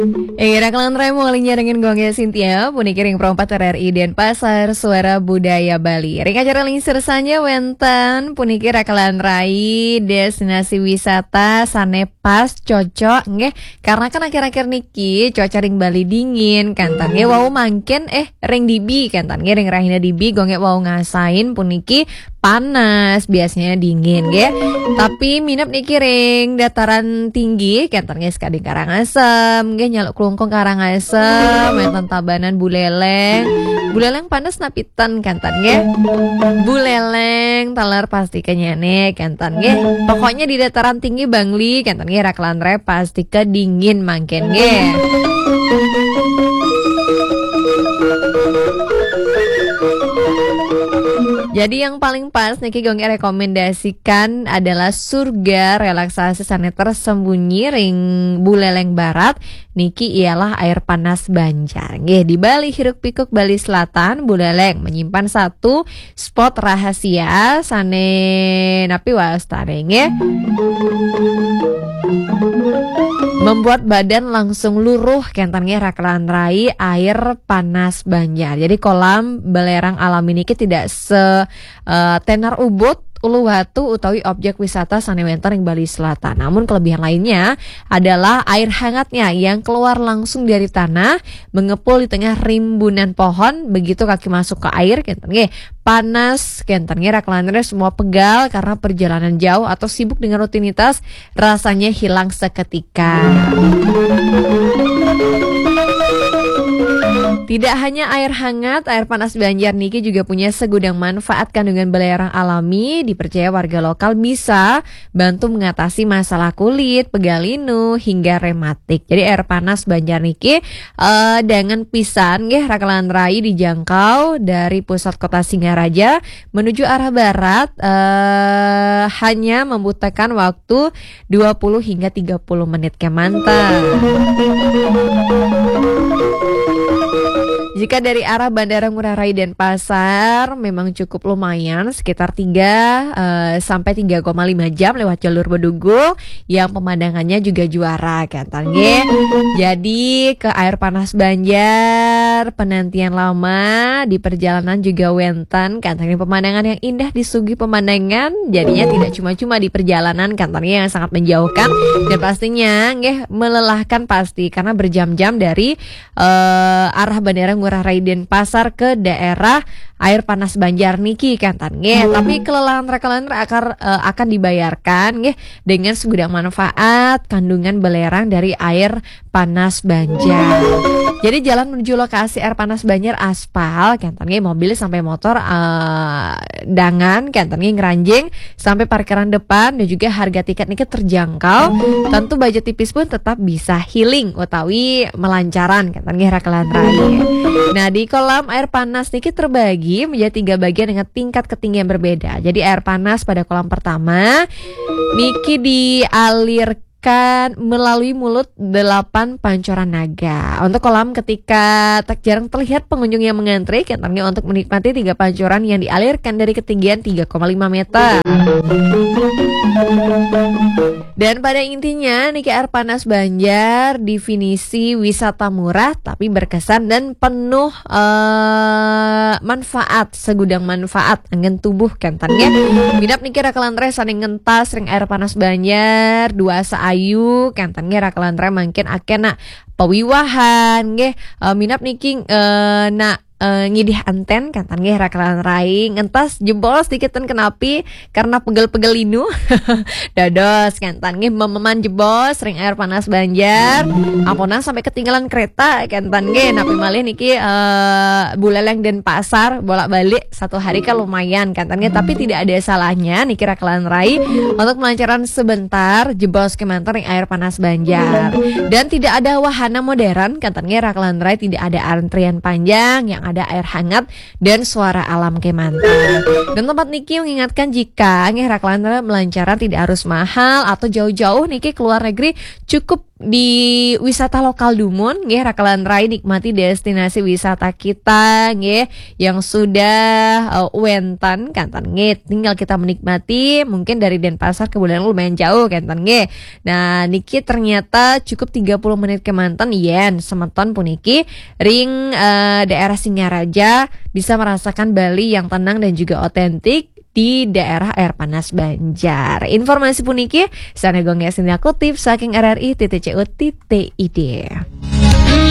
Era kelan remo linya dengan gongnya Cynthia, puni kiring perompat RRI dan Pasar Suara Budaya Bali. Ring acara ling sersanya wenten puni kira kelan rai destinasi wisata sane pas cocok nggih karena kan akhir-akhir niki cuaca ring Bali dingin kantan nggih wau mangken ring dibi kantan nggih ring rahina dibi gongnya wau ngasain puniki panas biasanya dingin nggih. Tapi minap niki ring dataran tinggi kantan nggih sekading Karangasem nggih nyaluk kelungkung Karangasem enten Tabanan Buleleng. Buleleng panas napitan kantan nggih. Buleleng talar pasti kenyane kantan nggih. Pokoknya di dataran tinggi Bangli kantan nggih raklanre pasti kedingin mangken nggih. Jadi yang paling pas Niki Gongnya rekomendasikan adalah surga relaksasi sane tersembunyi ring Buleleng Barat. Niki ialah air panas Banjar. Nggih, di Bali hiruk pikuk Bali Selatan Buleleng menyimpan satu spot rahasia sane napi wastane nggih. Membuat badan langsung luruh kentannya rakalan rai air panas Banjar. Jadi kolam belerang alam ini tidak tenar Ubud Uluwatu utawi objek wisata sanewenter yang Bali Selatan. Namun kelebihan lainnya adalah air hangatnya yang keluar langsung dari tanah, mengepul di tengah rimbunan pohon. Begitu kaki masuk ke air, kentannya panas, kentannya raklannya semua pegal karena perjalanan jauh atau sibuk dengan rutinitas, rasanya hilang seketika. Tidak hanya air hangat, air panas Banjar niki juga punya segudang manfaat kandungan belerang alami. Dipercaya warga lokal bisa bantu mengatasi masalah kulit, pegal linu, hingga rematik. Jadi air panas Banjar niki dengan pisan nggih rakalan rai dijangkau dari pusat kota Singaraja menuju arah barat hanya membutuhkan waktu 20 hingga 30 menit kemantan. Jika dari arah Bandara Ngurah Rai Denpasar memang cukup lumayan sekitar 3 sampai 3,5 jam lewat jalur Bedugul yang pemandangannya juga juara kan nggih. Jadi ke air panas Banjar penantian lama di perjalanan juga wenten kan pemandangan yang indah disuguhi pemandangan jadinya tidak cuma-cuma di perjalanan kan yang sangat menjauhkan dan pastinya nggih melelahkan pasti karena berjam-jam dari arah Bandara Ngurah Rai Denpasar ke daerah air panas Banjar niki kan nggih. Tapi kelelahan akan dibayarkan nggih dengan segudang manfaat kandungan belerang dari air panas Banjar. Jadi jalan menuju lokasi air panas Banjar aspal kan nggih, mobil sampai motor dangan kan nggih ngeranjing sampai parkiran depan dan juga harga tiket niki terjangkau. Tentu budget tipis pun tetap bisa healing utawi melancaran kan nggih rakalan rai. Nah, di kolam air panas niki terbagi menjadi 3 bagian dengan tingkat ketinggian berbeda. Jadi air panas pada kolam pertama niki dialirkan melalui mulut 8 pancoran naga. Untuk kolam ketika tak jarang terlihat pengunjung yang mengantri katanya untuk menikmati 3 pancoran yang dialirkan dari ketinggian 3,5 meter. Dan pada intinya niki air panas Banjar definisi wisata murah tapi berkesan dan penuh manfaat, segudang manfaat angin tubuh kentannya. Minap niki rakalan re saning ngentas ring air panas Banjar dua saayu kentannya rakalan re mangkin akena pawiwahan nggih. Minap niki ngidih anten kan nggih rakalan rai ngentas jebol sedikiten kenapi karena pegel-pegel linu dados kan nggih mememan jebol sering air panas Banjar ampuna sampai ketinggalan kereta kan nggih napi malih niki Buleleng Denpasar bolak-balik 1 hari kan lumayan kan nggih. Tapi tidak ada salahnya niki rakalan rai untuk melancaran sebentar jebol kemanten ring air panas Banjar. Dan tidak ada wahana modern kan nggih rakalan rai, tidak ada antrian panjang, yang ada air hangat dan suara alam kemantan. Dan tempat niki mengingatkan jika nggih rakalan melancaran tidak harus mahal atau jauh-jauh niki keluar negeri, cukup di wisata lokal Dumun nggih rakalan rai nikmati destinasi wisata kita nggih yang sudah wentan kantan nggih tinggal kita menikmati mungkin dari Denpasar ke Buleleng lumayan jauh kantan nggih. Nah niki ternyata cukup 30 menit kemanten yen semeton puniki ring daerah Singaraja bisa merasakan Bali yang tenang dan juga otentik di daerah air panas Banjar. Informasi puniki sanegong yasin kutip saking RRI.co.id.